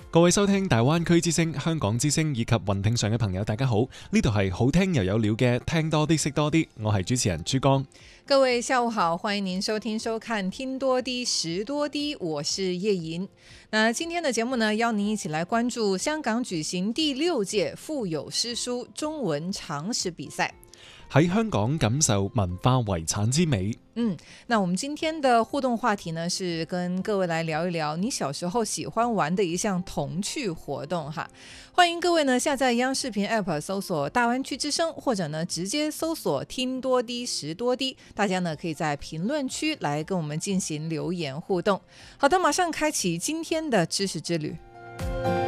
各位收聽大灣區之聲、香港之聲以及雲聽上嘅朋友，大家好，呢度係好聽又有料嘅聽多啲識多啲，我係主持人珠江。 各位下午好，歡迎您收聽收看聽多啲識多啲，我是葉瑩。那今天的節目呢，邀您一起來關注香港舉行第6屆腹有詩書中文常識比賽， 喺香港感受文化遺產之美。 那我們今天的互動話題呢，是跟各位來聊一聊你小時候喜歡玩的一項童趣活動哈。歡迎各位呢下載央視頻 App 搜索大灣區之聲，或者呢直接搜索聽多啲識多啲，大家呢可以在評論區來跟我們進行留言互動。好的，馬上開啟今天的知識之旅。